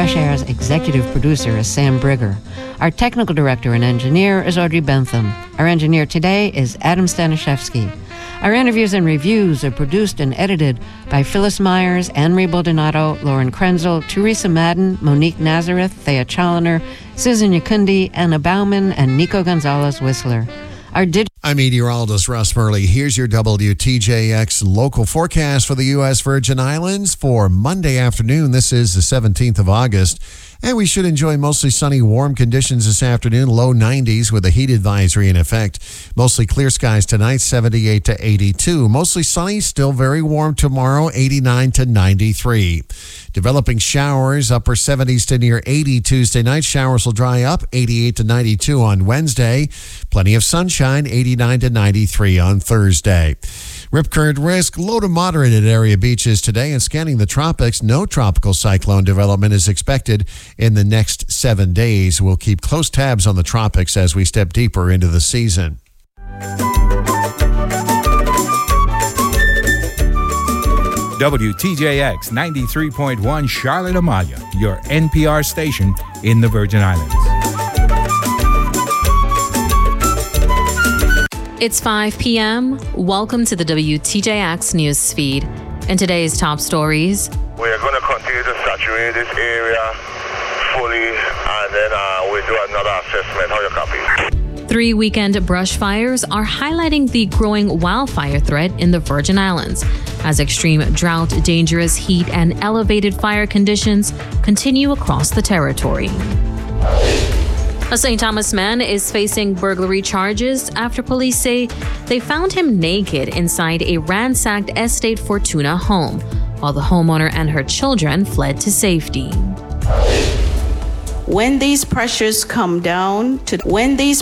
Fresh Air's executive producer is Sam Brigger. Our technical director and engineer is Audrey Bentham. Our engineer today is Adam Staniszewski. Our interviews and reviews are produced and edited by Phyllis Myers, Anne-Marie Baldonado, Lauren Krenzel, Teresa Madden, Monique Nazareth, Thea Challoner, Susan Yakundi, Anna Bauman, and Nico Gonzalez-Whistler. I'm meteorologist Russ Murley. Here's your WTJX local forecast for the U.S. Virgin Islands for Monday afternoon. This is the 17th of August. And we should enjoy mostly sunny, warm conditions this afternoon, low 90s with a heat advisory in effect. Mostly clear skies tonight, 78 to 82. Mostly sunny, still very warm tomorrow, 89 to 93. Developing showers, upper 70s to near 80 Tuesday night. Showers will dry up, 88 to 92 on Wednesday. Plenty of sunshine, 89 to 93 on Thursday. Rip current risk, low to moderate at area beaches today. And scanning the tropics, no tropical cyclone development is expected in the next 7 days. We'll keep close tabs on the tropics as we step deeper into the season. WTJX 93.1 Charlotte Amalia, your NPR station in the Virgin Islands. It's 5 p.m. Welcome to the WTJX news feed. In today's top stories, we're going to continue to saturate this area fully, and then we'll do another assessment. How you copy? 3 weekend brush fires are highlighting the growing wildfire threat in the Virgin Islands as extreme drought, dangerous heat, and elevated fire conditions continue across the territory. A St. Thomas man is facing burglary charges after police say they found him naked inside a ransacked Estate Fortuna home, while the homeowner and her children fled to safety. When these pressures come down to when these